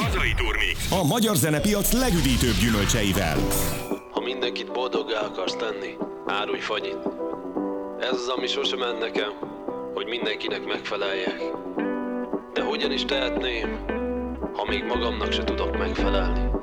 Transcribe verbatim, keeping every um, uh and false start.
Hazai Turmix. A magyar zenepiac legüdítőbb gyümölcseivel. Ha mindenkit boldoggá akarsz tenni, árulj fagyit. Ez az, ami sosem ment nekem, hogy mindenkinek megfeleljek. De hogyan is tehetném, ha még magamnak se tudok megfelelni.